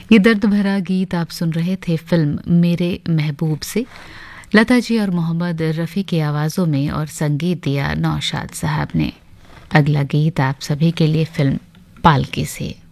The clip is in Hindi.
ये दर्द भरा गीत आप सुन रहे थे फिल्म मेरे महबूब से। लता जी और मोहम्मद रफ़ी की आवाज़ों में और संगीत दिया नौशाद साहब ने। अगला गीत आप सभी के लिए फिल्म पालकी से।